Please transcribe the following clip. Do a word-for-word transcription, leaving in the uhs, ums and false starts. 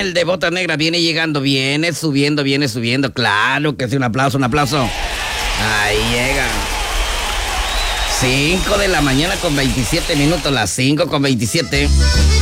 el de Bota Negra viene llegando, viene subiendo, viene subiendo. Claro que sí, un aplauso, un aplauso. Ahí llega. cinco de la mañana con veintisiete minutos, las cinco con veintisiete.